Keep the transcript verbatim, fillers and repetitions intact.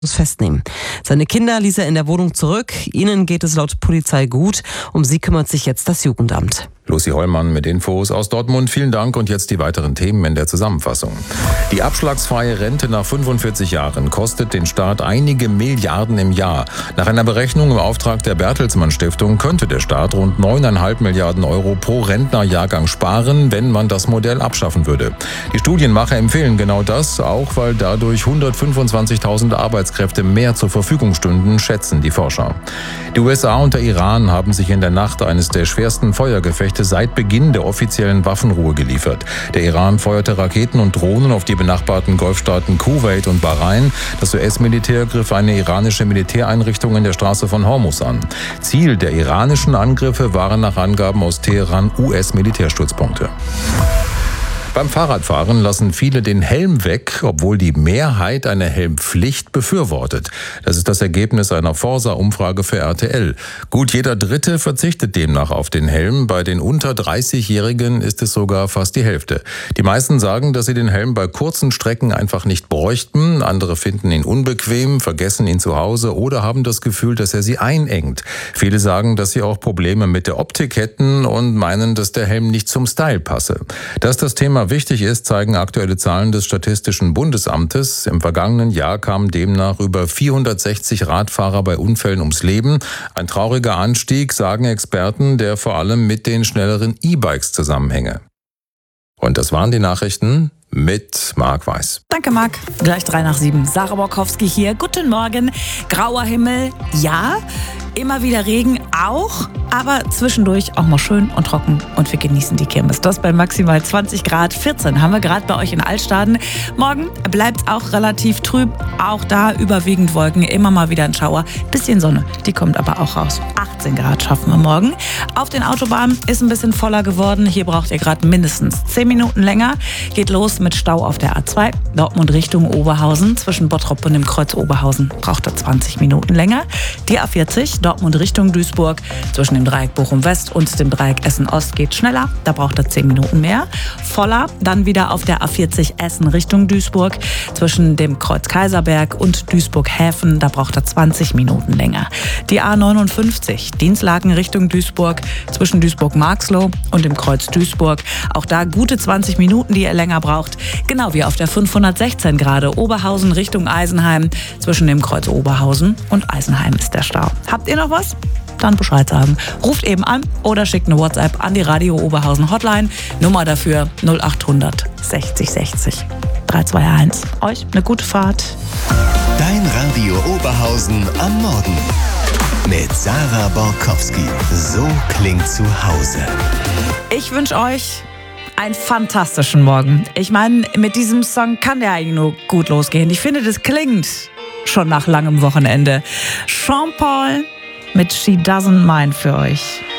festnehmen. Seine Kinder ließ er in der Wohnung zurück. Ihnen geht es laut Polizei gut. Um sie kümmert sich jetzt das Jugendamt. Lucy Hollmann mit Infos aus Dortmund. Vielen Dank und jetzt die weiteren Themen in der Zusammenfassung. Die abschlagsfreie Rente nach fünfundvierzig Jahren kostet den Staat einige Milliarden im Jahr. Nach einer Berechnung im Auftrag der Bertelsmann Stiftung könnte der Staat rund neuneinhalb Milliarden Euro pro Rentnerjahrgang sparen, wenn man das Modell abschaffen würde. Die Studienmacher empfehlen genau das, auch weil dadurch hundertfünfundzwanzigtausend Arbeitskräfte mehr zur Verfügung stünden, schätzen die Forscher. Die U S A und der Iran haben sich in der Nacht eines der schwersten Feuergefechte seit Beginn der offiziellen Waffenruhe geliefert. Der Iran feuerte Raketen und Drohnen auf die benachbarten Golfstaaten Kuwait und Bahrain. Das U S-Militär griff eine iranische Militäreinrichtung in der Straße von Hormuz an. Ziel der iranischen Angriffe waren nach Angaben aus Teheran U S-Militärstützpunkte. Beim Fahrradfahren lassen viele den Helm weg, obwohl die Mehrheit eine Helmpflicht befürwortet. Das ist das Ergebnis einer Forsa-Umfrage für R T L. Gut jeder Dritte verzichtet demnach auf den Helm. Bei den unter dreißigjährigen ist es sogar fast die Hälfte. Die meisten sagen, dass sie den Helm bei kurzen Strecken einfach nicht bräuchten. Andere finden ihn unbequem, vergessen ihn zu Hause oder haben das Gefühl, dass er sie einengt. Viele sagen, dass sie auch Probleme mit der Optik hätten und meinen, dass der Helm nicht zum Style passe. Dass das Thema wichtig ist, zeigen aktuelle Zahlen des Statistischen Bundesamtes. Im vergangenen Jahr kamen demnach über vierhundertsechzig Radfahrer bei Unfällen ums Leben. Ein trauriger Anstieg, sagen Experten, der vor allem mit den schnelleren E-Bikes zusammenhänge. Und das waren die Nachrichten mit Marc Weiß. Danke, Marc. Gleich drei nach sieben. Sarah Borkowski hier. Guten Morgen. Grauer Himmel, ja. Immer wieder Regen auch, aber zwischendurch auch mal schön und trocken und wir genießen die Kirmes. Das bei maximal zwanzig Grad, vierzehn haben wir gerade bei euch in Altstaden. Morgen bleibt auch relativ trüb, auch da überwiegend Wolken, immer mal wieder ein Schauer. Bisschen Sonne, die kommt aber auch raus. achtzehn Grad schaffen wir morgen. Auf den Autobahnen ist ein bisschen voller geworden. Hier braucht ihr gerade mindestens zehn Minuten länger. Geht los mit Stau auf der A zwei, Dortmund Richtung Oberhausen. Zwischen Bottrop und dem Kreuz Oberhausen braucht er zwanzig Minuten länger. Die A vierzig, Dortmund Richtung Duisburg, zwischen dem Dreieck Bochum-West und dem Dreieck Essen-Ost geht schneller, da braucht er zehn Minuten mehr. Voller, dann wieder auf der A vierzig Essen Richtung Duisburg, zwischen dem Kreuz Kaiserberg und Duisburg-Häfen, da braucht er zwanzig Minuten länger. Die A neunundfünfzig, Dienstlaken Richtung Duisburg, zwischen Duisburg-Marxloh und dem Kreuz Duisburg, auch da gute zwanzig Minuten, die ihr länger braucht, genau wie auf der fünfhundertsechzehn gerade Oberhausen Richtung Eisenheim, zwischen dem Kreuz Oberhausen und Eisenheim ist der Stau. Habt ihr noch was? Dann Bescheid sagen. Ruft eben an oder schickt eine WhatsApp an die Radio Oberhausen Hotline. Nummer dafür null achthundert sechzig sechzig drei zwei eins. Euch eine gute Fahrt. Dein Radio Oberhausen am Morgen. Mit Sarah Borkowski. So klingt zu Hause. Ich wünsche euch einen fantastischen Morgen. Ich meine, mit diesem Song kann der eigentlich nur gut losgehen. Ich finde, das klingt schon nach langem Wochenende. Sean Paul mit She Doesn't Mind für euch.